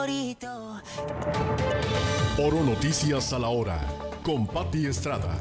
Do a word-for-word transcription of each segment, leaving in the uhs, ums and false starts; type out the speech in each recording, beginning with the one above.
Oro Noticias a la hora, con Pati Estrada.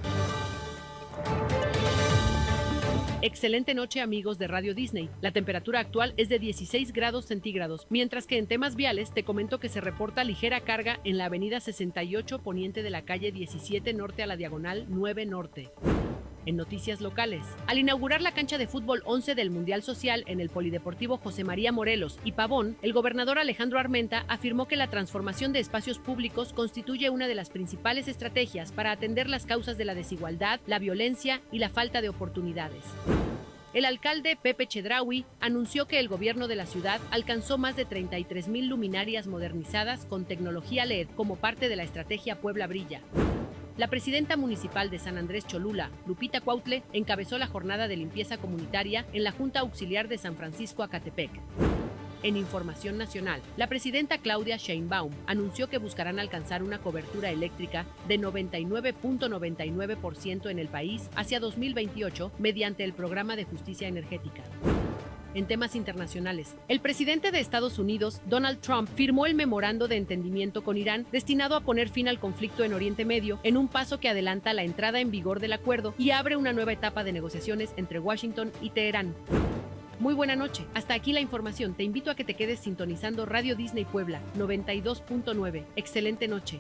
Excelente noche, amigos de Radio Disney. La temperatura actual es de dieciséis grados centígrados, mientras que en temas viales te comento que se reporta ligera carga en la avenida sesenta y ocho poniente de la calle diecisiete norte a la diagonal nueve norte. En noticias locales, al inaugurar la cancha de fútbol once del Mundial Social en el Polideportivo José María Morelos y Pavón, el gobernador Alejandro Armenta afirmó que la transformación de espacios públicos constituye una de las principales estrategias para atender las causas de la desigualdad, la violencia y la falta de oportunidades. El alcalde Pepe Chedraui anunció que el gobierno de la ciudad alcanzó más de treinta y tres mil luminarias modernizadas con tecnología L E D como parte de la estrategia Puebla Brilla. La presidenta municipal de San Andrés Cholula, Lupita Cuautle, encabezó la jornada de limpieza comunitaria en la Junta Auxiliar de San Francisco Acatepec. En información nacional, la presidenta Claudia Sheinbaum anunció que buscarán alcanzar una cobertura eléctrica de noventa y nueve punto noventa y nueve por ciento en el país hacia dos mil veintiocho mediante el Programa de Justicia Energética. En temas internacionales, el presidente de Estados Unidos, Donald Trump, firmó el memorando de entendimiento con Irán destinado a poner fin al conflicto en Oriente Medio, en un paso que adelanta la entrada en vigor del acuerdo y abre una nueva etapa de negociaciones entre Washington y Teherán. Muy buena noche. Hasta aquí la información. Te invito a que te quedes sintonizando Radio Disney Puebla noventa y dos punto nueve. Excelente noche.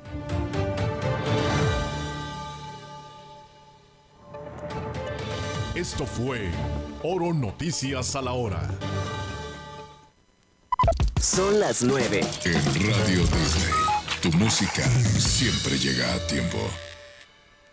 Esto fue Oro Noticias a la hora. Son las nueve. En Radio Disney, tu música siempre llega a tiempo.